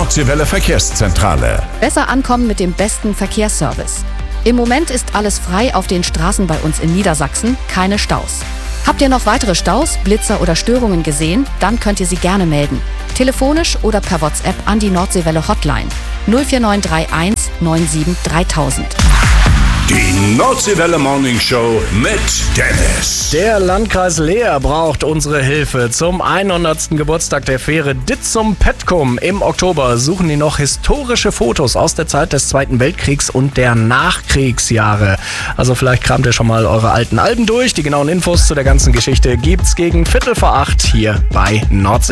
Nordseewelle Verkehrszentrale. Besser ankommen mit dem besten Verkehrsservice. Im Moment ist alles frei auf den Straßen bei uns in Niedersachsen, keine Staus. Habt ihr noch weitere Staus, Blitzer oder Störungen gesehen? Dann könnt ihr sie gerne melden. Telefonisch oder per WhatsApp an die Nordseewelle Hotline 04931 97 3000. Die Nordseewelle Morning Show mit Dennis. Der Landkreis Leer braucht unsere Hilfe. Zum 100. Geburtstag der Fähre Ditzum Petkum im Oktober suchen die noch historische Fotos aus der Zeit des Zweiten Weltkriegs und der Nachkriegsjahre. Also vielleicht kramt ihr schon mal eure alten Alben durch. Die genauen Infos zu der ganzen Geschichte gibt's gegen 7:45 hier bei Nordsee.